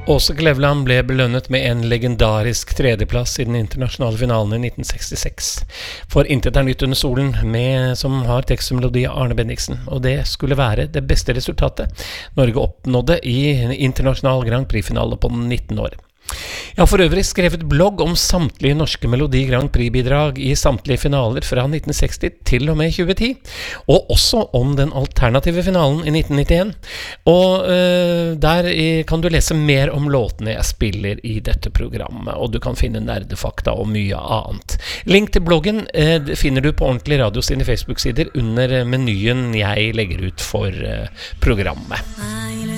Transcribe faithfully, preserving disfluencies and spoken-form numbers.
Åse Kleveland ble belønnet med en legendarisk tredjeplass i den internasjonale finalen i nitten sekstiseks. For Intet er nytt under solen, med, som har tekst og melodi av Arne Bendiksen. Og det skulle være det beste resultatet Norge oppnådde i internasjonal Grand Prix-finale på nitten år. Jeg har for øvrig skrevet blogg om samtlige norske Melodi Grand Prix-bidrag i samtlige finaler fra nitten seksti til og med tjue ti, og også om den alternative finalen i nitten nittien. Og øh, der kan du lese mer om låtene jeg spiller i dette programmet, og du kan finne nerdefakta og mye annet. Link til bloggen øh, finner du på Ordentlig Radio sine Facebook-sider under menyen jeg legger ut for øh, programmet.